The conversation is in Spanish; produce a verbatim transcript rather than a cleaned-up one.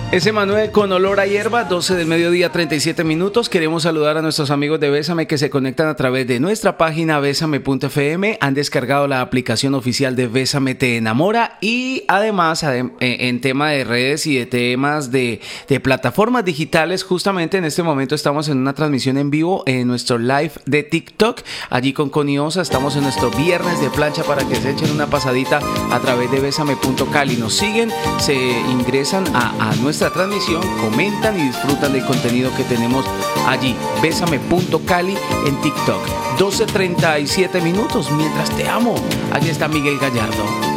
Es Emanuel con olor a hierba, doce del mediodía, treinta y siete minutos. Queremos saludar a nuestros amigos de Bésame que se conectan a través de nuestra página bésame punto efe eme. Han descargado la aplicación oficial de Bésame Te Enamora y además en tema de redes y de temas de, de plataformas digitales, justamente en este momento estamos en una transmisión en vivo en nuestro live de TikTok. Allí con Connie Osa estamos en nuestro viernes de plancha para que se echen una pasadita a través de bésame punto cali. Nos siguen, se ingresan a, a nuestra transmisión, comentan y disfrutan del contenido que tenemos allí. bésame punto cali en TikTok. doce treinta y siete minutos. Mientras te amo, allí está Miguel Gallardo.